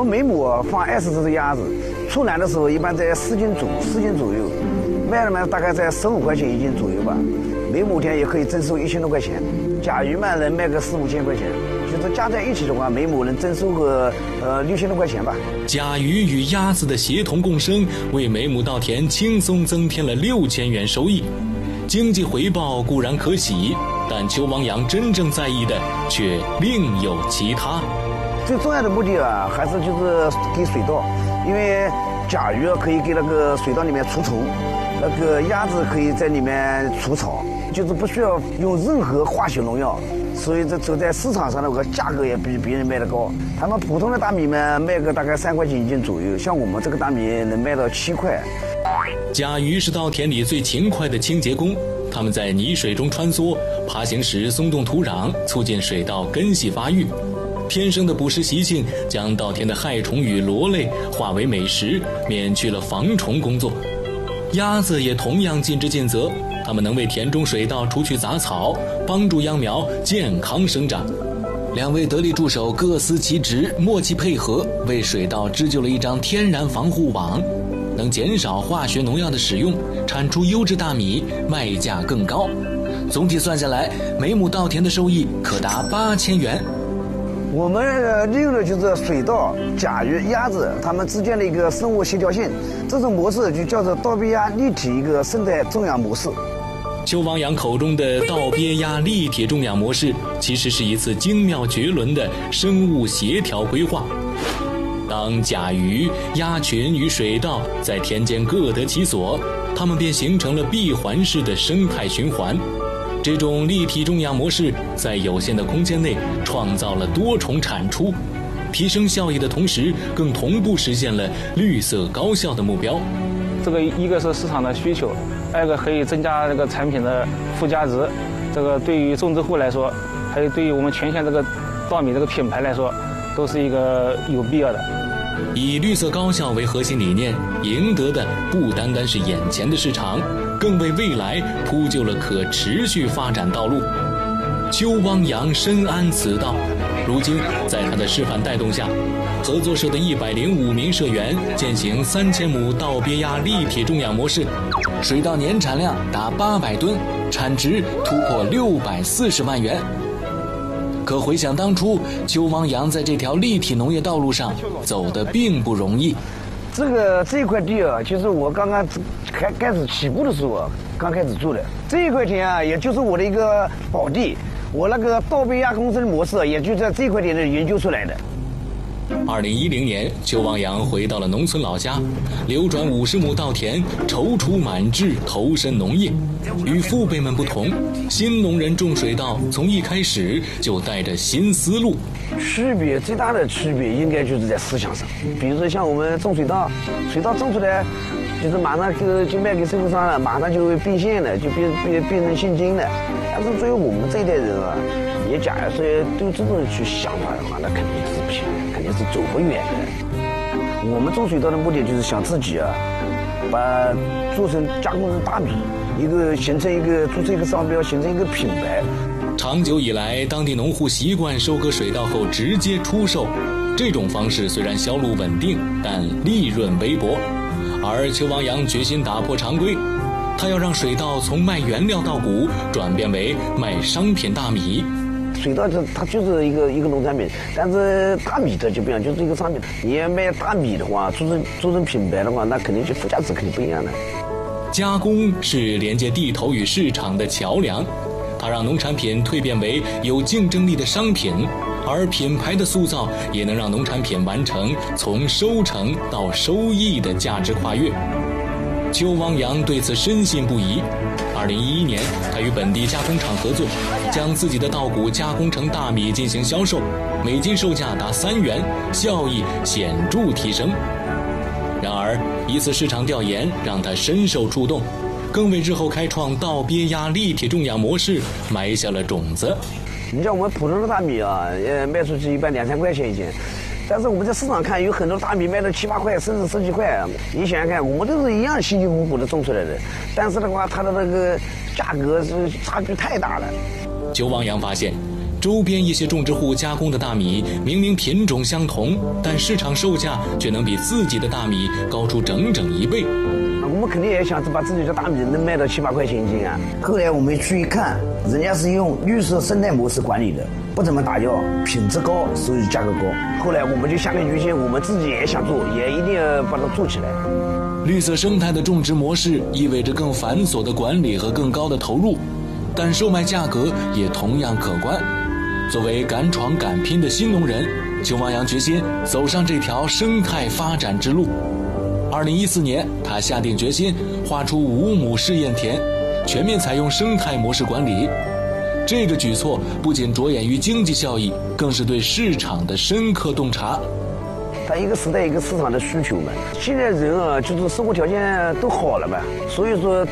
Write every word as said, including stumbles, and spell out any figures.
们每亩放二十只的鸭子，出栏的时候一般在四斤左四斤左右，卖了嘛大概在十五块钱一斤左右吧。每亩田也可以增收一千多块钱，甲鱼嘛能卖个四五千块钱，就是加在一起的话，每亩能增收个呃六千多块钱吧。 甲鱼与鸭子的协同共生，为每亩稻田轻松增添了六千元收益。经济回报固然可喜，但邱王阳真正在意的却另有其他。 最重要的目的啊，还是就是给水稻，因为甲鱼可以给那个水稻里面除虫，那个鸭子可以在里面除草，就是不需要用任何化学农药，所以这走在市场上的个价格也比别人卖得高。他们普通的大米呢，卖个大概三块钱一斤左右，像我们这个大米能卖到七块。 甲鱼是稻田里最勤快的清洁工，它们在泥水中穿梭，爬行时松动土壤，促进水稻根系发育。天生的捕食习性将稻田的害虫与螺类化为美食，免去了防虫工作。鸭子也同样尽职尽责，它们能为田中水稻除去杂草，帮助秧苗健康生长。两位得力助手各司其职，默契配合，为水稻织就了一张天然防护网，能减少化学农药的使用，产出优质大米，卖价更高。总体算下来，每亩稻田的收益可达八千元。 我们利用的就是水稻、甲鱼、鸭子它们之间的一个生物协调性，这种模式就叫做稻鳖鸭立体一个生态种养模式。 邱王阳口中的稻鳖鸭立体种养模式，其实是一次精妙绝伦的生物协调规划。当甲鱼、鸭群与水稻在田间各得其所，它们便形成了闭环式的生态循环。这种立体种养模式在有限的空间内创造了多重产出，提升效益的同时，更同步实现了绿色高效的目标。 这个一个是市场的需求，二个可以增加这个产品的附加值。这个对于种植户来说，还有对于我们全县这个稻米这个品牌来说，都是一个有必要的。 以绿色高效为核心理念，赢得的不单单是眼前的市场，更为未来铺就了可持续发展道路。邱汪洋深谙此道，如今在他的示范带动下，合作社的一百零五名社员践行三千亩稻鳖鸭立体种养模式，水稻年产量达八百吨，产值突破六百四十万元。可回想当初，邱汪洋在这条立体农业道路上走得并不容易。 这个这一块地啊，就是我刚刚开开始起步的时候啊，刚开始做的这一块田啊，也就是我的一个宝地。我那个稻鳖鸭共生模式，也就在这块田里研究出来的。 二零一零年，邱汪洋回到了农村老家，流转五十亩稻田，踌躇满志，投身农业。与父辈们不同，新农人种水稻从一开始就带着新思路。 区别最大的区别应该就是在思想上，比如说像我们种水稻，水稻种出来，就是马上就就卖给收购商了，马上就会变现了，就变变变成现金了。但是作为我们这一代人啊，你假如说对这种去想法的话，那肯定是不行的，肯定是走不远的。我们种水稻的目的就是想自己啊，把做成加工成大米，一个形成一个做成一个商标，形成一个品牌。 长久以来，当地农户习惯收割水稻后直接出售，这种方式虽然销路稳定，但利润微薄。而邱汪洋决心打破常规，他要让水稻从卖原料稻谷转变为卖商品大米。 水稻它它就是一个一个农产品，但是大米它就不一样，就是一个商品。你要卖大米的话，做成做成品牌的话，那肯定就附加值肯定不一样的。 加工是连接地头与市场的桥梁，它让农产品蜕变为有竞争力的商品，而品牌的塑造也能让农产品完成从收成到收益的价值跨越。邱汪洋对此深信不疑。二零一一年，他与本地加工厂合作，将自己的稻谷加工成大米进行销售，每斤售价达三元，效益显著提升。然而，一次市场调研让他深受触动，更为日后开创稻鳖鸭立体种养模式埋下了种子。 你像我们普通的大米啊，呃，卖出去一般两三块钱一斤，但是我们在市场看，有很多大米卖到七八块，甚至十几块。你想想看，我们都是一样辛辛苦苦的种出来的，但是的话，它的那个价格是差距太大了。 邱汪洋发现， 周边一些种植户加工的大米明明品种相同，但市场售价却能比自己的大米高出整整一倍。 我们肯定也想着把自己的大米能卖到七八块钱一斤啊。 后来我们去一看，人家是用绿色生态模式管理的，不怎么打药，品质高，所以价格高。 后来我们就下定决心，我们自己也想做，也一定要把它做起来。 绿色生态的种植模式意味着更繁琐的管理和更高的投入，但售卖价格也同样可观。作为敢闯敢拼的新农人，邱望洋决心走上这条生态发展之路。二零一四年，他下定决心划出五亩试验田，全面采用生态模式管理。这个举措不仅着眼于经济效益，更是对市场的深刻洞察。 它一个时代一个市场的需求嘛，现在人啊，就是生活条件都好了嘛，所以说